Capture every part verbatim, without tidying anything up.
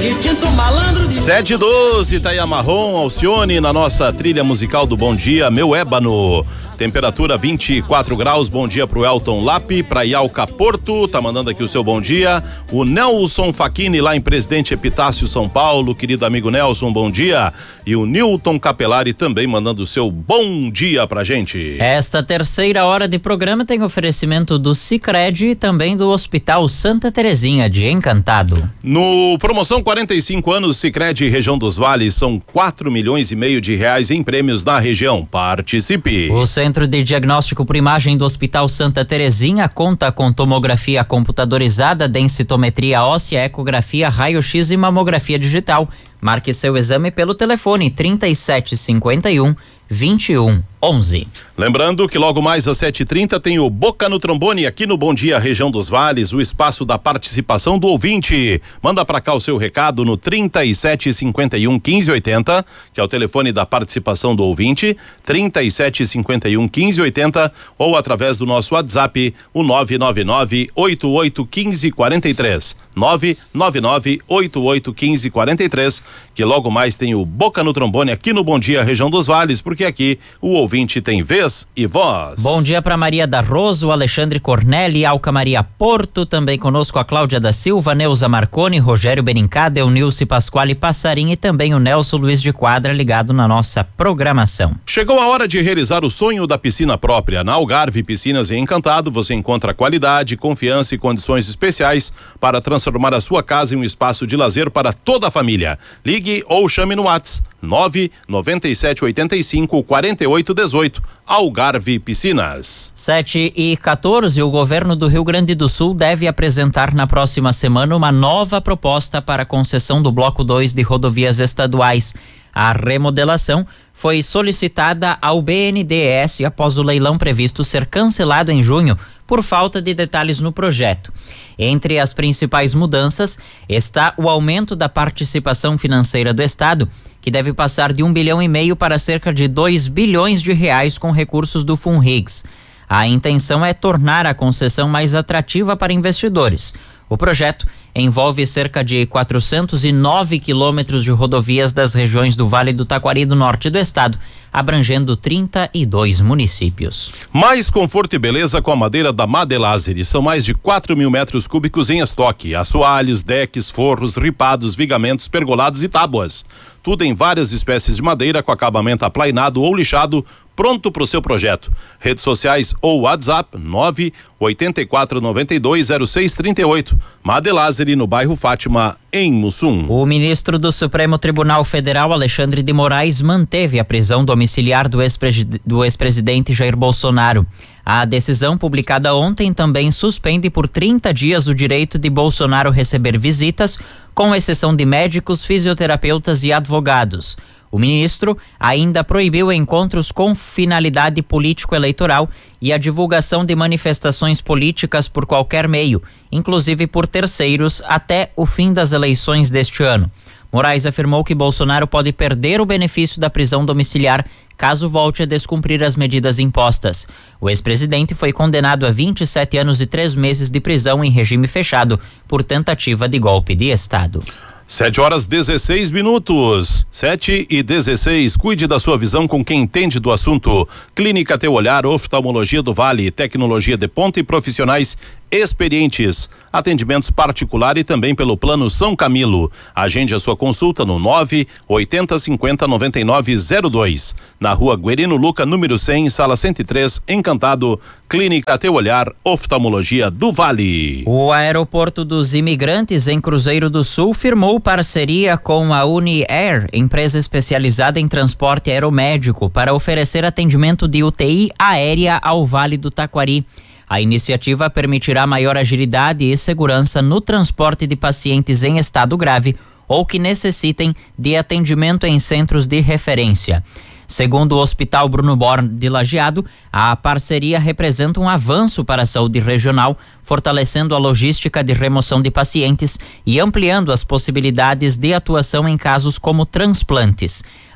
Tinto malandro de... sete e doze, Itaia Marrom, Alcione na nossa trilha musical do Bom Dia, Meu Ébano. Temperatura vinte e quatro graus, bom dia pro Elton Lapi, pra Ialca Porto, tá mandando aqui o seu bom dia. O Nelson Facchini lá em Presidente Epitácio, São Paulo, querido amigo Nelson, bom dia. E o Newton Capelari também mandando o seu bom dia pra gente. Esta terceira hora de programa tem oferecimento do Sicredi e também do Hospital Santa Terezinha de Encantado. No promoção quarenta e cinco anos Sicredi Região dos Vales, são quatro milhões e meio de reais em prêmios na região. Participe. O Centro de Diagnóstico por Imagem do Hospital Santa Terezinha conta com tomografia computadorizada, densitometria óssea, ecografia, raio-x e mamografia digital. Marque seu exame pelo telefone trinta e sete cinquenta e um, vinte e um onze. Lembrando que logo mais às sete e trinta tem o Boca no Trombone aqui no Bom Dia Região dos Vales, o espaço da participação do ouvinte. Manda pra cá o seu recado no trinta e sete cinquenta e um, quinze oitenta, que é o telefone da participação do ouvinte, trinta e sete cinquenta e um, quinze oitenta, ou através do nosso WhatsApp, o nove nove nove, oito oito um cinco, quatro três, nove nove nove, oito oito um cinco, quatro três, que logo mais tem o Boca no Trombone aqui no Bom Dia Região dos Vales, porque aqui o ouvinte tem vez e voz. Bom dia para Maria da Rosa, o Alexandre Corneli, Alca Maria Porto, também conosco a Cláudia da Silva, Neuza Marconi, Rogério Benincada, Eunilce Pasquale Passarim e também o Nelson Luiz de Quadra ligado na nossa programação. Chegou a hora de realizar o sonho da piscina própria. Na Algarve Piscinas em Encantado você encontra qualidade, confiança e condições especiais para transformar a sua casa em um espaço de lazer para toda a família. Ligue ou chame no WhatsApp nove nove sete oito cinco, quatro oito um oito. Algarve Piscinas. sete e quatorze, o governo do Rio Grande do Sul deve apresentar na próxima semana uma nova proposta para a concessão do bloco dois de rodovias estaduais. A remodelação foi solicitada ao B N D E S após o leilão previsto ser cancelado em junho por falta de detalhes no projeto. Entre as principais mudanças está o aumento da participação financeira do Estado, que deve passar de um bilhão e meio para cerca de dois bilhões de reais com recursos do Funrigs. A intenção é tornar a concessão mais atrativa para investidores. O projeto envolve cerca de quatrocentos e nove quilômetros de rodovias das regiões do Vale do Taquari do norte do estado, abrangendo trinta e dois municípios. Mais conforto e beleza com a madeira da Madelazeri. São mais de quatro mil metros cúbicos em estoque. Assoalhos, decks, forros, ripados, vigamentos, pergolados e tábuas. Tudo em várias espécies de madeira com acabamento aplainado ou lixado, pronto para o seu projeto. Redes sociais ou WhatsApp nove oito quatro nove dois zero seis três oito. Madelazeri no bairro Fátima, em Mussum. O ministro do Supremo Tribunal Federal, Alexandre de Moraes, manteve a prisão domiciliar do ex-presidente, do ex-presidente Jair Bolsonaro. A decisão publicada ontem também suspende por trinta dias o direito de Bolsonaro receber visitas, com exceção de médicos, fisioterapeutas e advogados. O ministro ainda proibiu encontros com finalidade político-eleitoral e a divulgação de manifestações políticas por qualquer meio, inclusive por terceiros, até o fim das eleições deste ano. Moraes afirmou que Bolsonaro pode perder o benefício da prisão domiciliar caso volte a descumprir as medidas impostas. O ex-presidente foi condenado a vinte e sete anos e três meses de prisão em regime fechado por tentativa de golpe de Estado. Sete horas dezesseis minutos. Sete e dezesseis. Cuide da sua visão com quem entende do assunto. Clínica Teu Olhar, Oftalmologia do Vale, tecnologia de ponta e profissionais experientes. Atendimentos particular e também pelo Plano São Camilo. Agende a sua consulta no nove oito zero cinco zero nove nove zero dois. Na Rua Guerino Luca, número cem, sala cento e três, Encantado. Clínica Teu Olhar, Oftalmologia do Vale. O Aeroporto dos Imigrantes em Cruzeiro do Sul firmou parceria com a Uniair, empresa especializada em transporte aeromédico, para oferecer atendimento de U T I aérea ao Vale do Taquari. A iniciativa permitirá maior agilidade e segurança no transporte de pacientes em estado grave ou que necessitem de atendimento em centros de referência. Segundo o Hospital Bruno Born de Lajeado, a parceria representa um avanço para a saúde regional, fortalecendo a logística de remoção de pacientes e ampliando as possibilidades de atuação em casos como transplantes.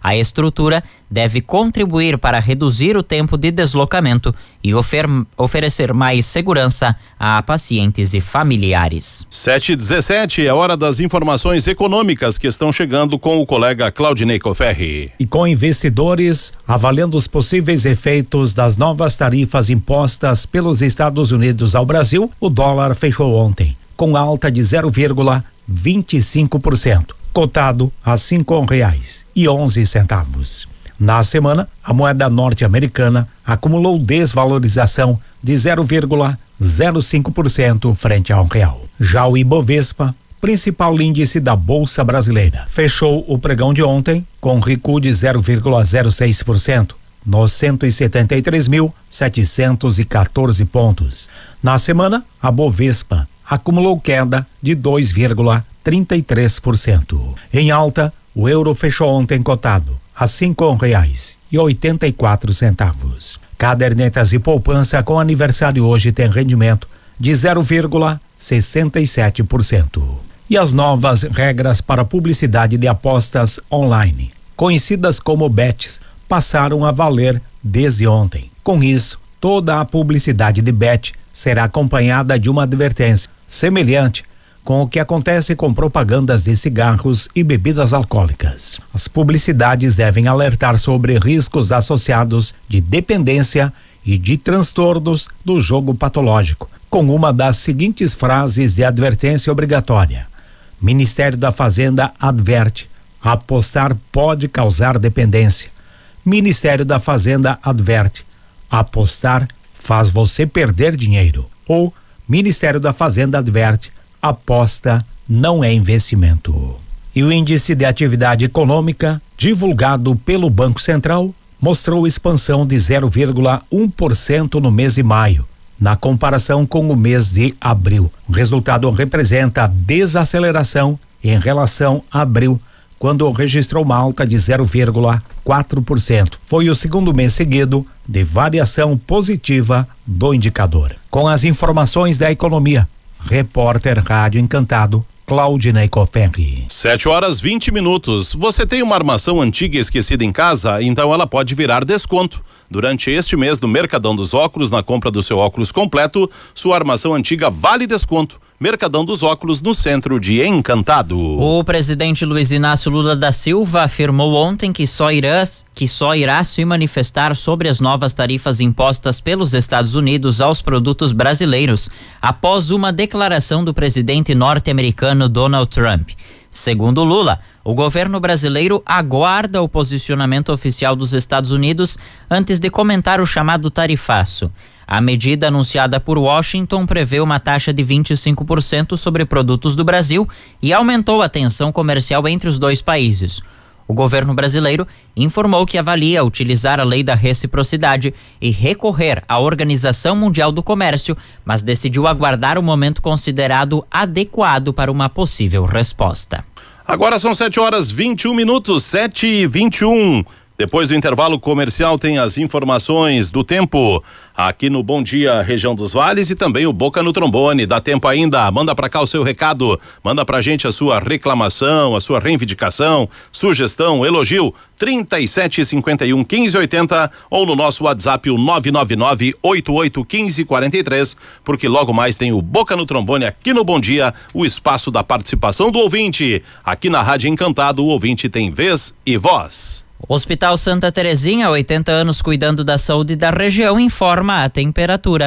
A estrutura deve contribuir para reduzir o tempo de deslocamento e ofer- oferecer mais segurança a pacientes e familiares. sete e dezessete, é hora das informações econômicas que estão chegando com o colega Claudinei Coferri. E com investidores avaliando os possíveis efeitos das novas tarifas impostas pelos Estados Unidos ao Brasil, o dólar fechou ontem com alta de zero vírgula vinte e cinco por cento, cotado a cinco reais e onze centavos. Na semana, a moeda norte-americana acumulou desvalorização de zero vírgula zero cinco por cento frente ao real. Já o Ibovespa, principal índice da Bolsa Brasileira, fechou o pregão de ontem com recuo de zero vírgula zero seis por cento, nos cento e setenta e três mil, setecentos e quatorze pontos. Na semana, a Bovespa acumulou queda de dois vírgula trinta e três por cento. Em alta, o euro fechou ontem cotado a cinco reais e oitenta e quatro centavos. Cadernetas de poupança com aniversário hoje tem rendimento de zero vírgula sessenta e sete por cento. E as novas regras para publicidade de apostas online, conhecidas como bets, passaram a valer desde ontem. Com isso, toda a publicidade de bet será acompanhada de uma advertência, semelhante com o que acontece com propagandas de cigarros e bebidas alcoólicas. As publicidades devem alertar sobre riscos associados de dependência e de transtornos do jogo patológico, com uma das seguintes frases de advertência obrigatória: Ministério da Fazenda adverte: apostar pode causar dependência. Ministério da Fazenda adverte: apostar faz você perder dinheiro. Ou Ministério da Fazenda adverte: aposta não é investimento. E o índice de atividade econômica, divulgado pelo Banco Central, mostrou expansão de zero vírgula um por cento no mês de maio, na comparação com o mês de abril. O resultado representa desaceleração em relação a abril, quando registrou uma alta de zero vírgula quatro por cento. Foi o segundo mês seguido de variação positiva do indicador. Com as informações da economia, repórter Rádio Encantado, Claudinei Coferri. sete horas vinte minutos. Você tem uma armação antiga esquecida em casa? Então ela pode virar desconto. Durante este mês do Mercadão dos Óculos, na compra do seu óculos completo, sua armação antiga vale desconto. Mercadão dos Óculos, no centro de Encantado. O presidente Luiz Inácio Lula da Silva afirmou ontem que só irá, que só irá se manifestar sobre as novas tarifas impostas pelos Estados Unidos aos produtos brasileiros, após uma declaração do presidente norte-americano Donald Trump. Segundo Lula, o governo brasileiro aguarda o posicionamento oficial dos Estados Unidos antes de comentar o chamado tarifaço. A medida anunciada por Washington prevê uma taxa de vinte e cinco por cento sobre produtos do Brasil e aumentou a tensão comercial entre os dois países. O governo brasileiro informou que avalia utilizar a lei da reciprocidade e recorrer à Organização Mundial do Comércio, mas decidiu aguardar o momento considerado adequado para uma possível resposta. Agora são sete horas vinte e um minutos, sete e vinte e um. Depois do intervalo comercial tem as informações do tempo aqui no Bom Dia Região dos Vales e também o Boca no Trombone. Dá tempo ainda, manda pra cá o seu recado, manda pra gente a sua reclamação, a sua reivindicação, sugestão, elogio, trinta e sete, cinquenta e um, quinze, oitenta ou no nosso WhatsApp o nove nove nove, oito oito, quinze, quarenta e três, porque logo mais tem o Boca no Trombone aqui no Bom Dia, o espaço da participação do ouvinte. Aqui na Rádio Encantado, o ouvinte tem vez e voz. Hospital Santa Terezinha, oitenta anos cuidando da saúde da região, informa a temperatura.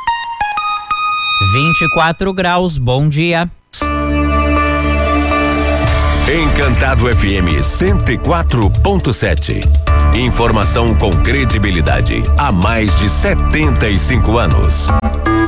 vinte e quatro graus, bom dia. Encantado F M cento e quatro ponto sete. Informação com credibilidade há mais de setenta e cinco anos.